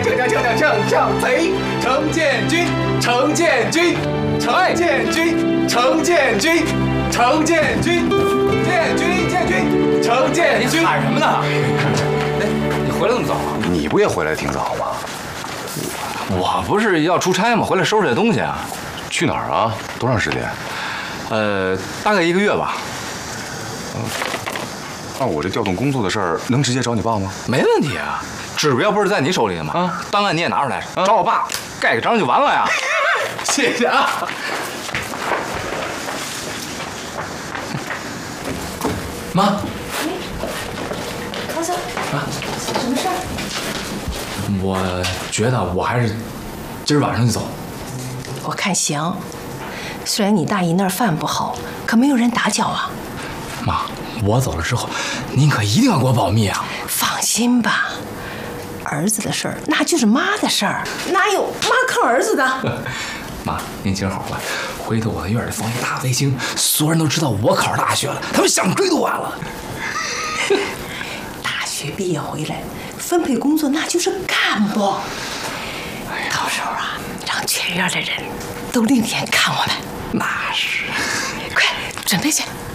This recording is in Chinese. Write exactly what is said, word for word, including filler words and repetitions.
丞丞丞丞丞丞贼，程建军，程建军，程建军，程建军，程建军，建军建军，程建军。 你喊什么呢？哎，你回来那么早啊？ 你不也回来挺早吗？ 我不是要出差吗？回来收拾点东西啊。 去哪儿啊？多长时间？ 呃，大概一个月吧。 那我这调动工作的事儿能直接找你爸吗？ 没问题啊，指标不是在你手里的吗？啊，档案你也拿出来，啊、找我爸盖个章就完了呀。 谢谢啊。 妈， 高三啊， 什么事儿？ 我觉得我还是今儿晚上就走。 我看行，虽然你大姨那儿饭不好，可没有人打搅啊。 妈，我走了之后，您可一定要给我保密啊！ 放心吧，儿子的事儿那就是妈的事儿，哪有妈坑儿子的？ 妈，您今儿好了，回头我在院里放一大卫星，所有人都知道我考上大学了，他们想追都晚了。 大学毕业回来，分配工作那就是干部。到时候啊，让全院的人都另眼看我们。 那是， 快准备去。